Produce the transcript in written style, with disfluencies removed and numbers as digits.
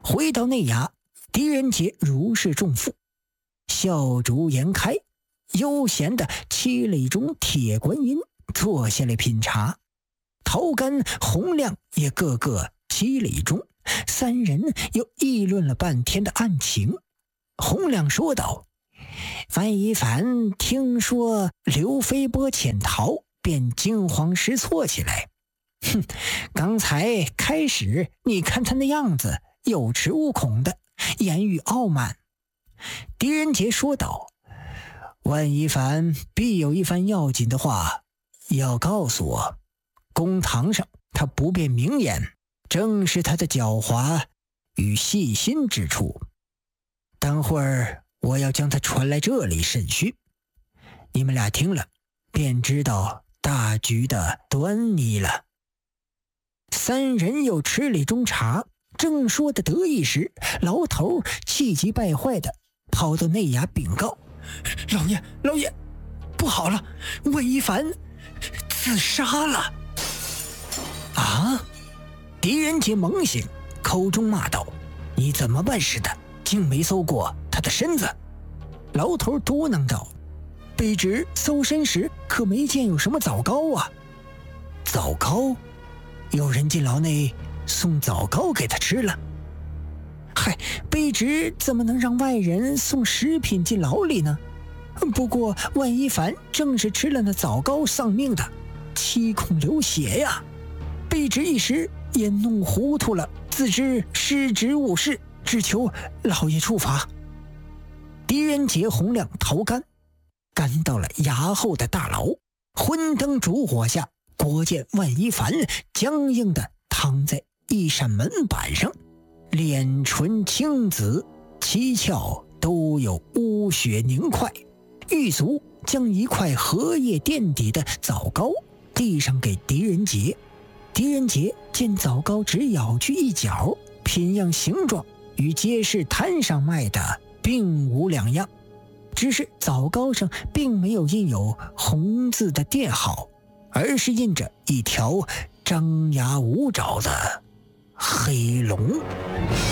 回到内衙，狄仁杰如释重负，笑逐颜开，悠闲地沏了一盅铁观音，坐下来品茶。陶干、洪亮也个个沏了一盅，三人又议论了半天的案情。洪亮说道：范一凡听说刘飞波潜逃，便惊慌失措起来。刚才开始你看他那样子，有恃无恐的，言语傲慢。狄仁杰说道：万一凡必有一番要紧的话要告诉我，公堂上他不便明言，正是他的狡猾与细心之处。等会儿我要将他传来这里审讯，你们俩听了便知道大局的端倪了。三人又吃了一盅茶，正说的得意时，牢头气急败坏的跑到内衙禀告：老爷，不好了，万一凡自杀了！啊！狄仁杰猛醒，口中骂道：你怎么办事的，竟没搜过他的身子？牢头嘟囔道：卑职搜身时可没见有什么枣糕啊。枣糕？有人进牢内送枣糕给他吃了？嗨，卑职怎么能让外人送食品进牢里呢？不过万一凡正是吃了那枣糕丧命的，七孔流血呀！卑职一时也弄糊涂了，自知失职误事，只求老爷处罚。狄仁杰、洪亮、陶干赶到了衙后的大牢，昏灯烛火下，果见万一凡僵硬地躺在一扇门板上，脸唇青紫，七窍都有污血凝块。狱卒将一块荷叶垫底的枣糕递上给狄仁杰，狄仁杰见枣糕只咬去一角，品样形状与街市摊上卖的并无两样，只是枣糕上并没有印有红字的店号，而是印着一条张牙舞爪的黑龙。